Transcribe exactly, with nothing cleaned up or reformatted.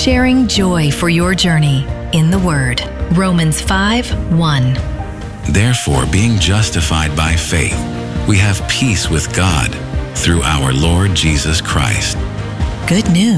sharing joy for your journey in the Word. Romans five one. Therefore, being justified by faith, we have peace with God through our Lord Jesus Christ. Good news.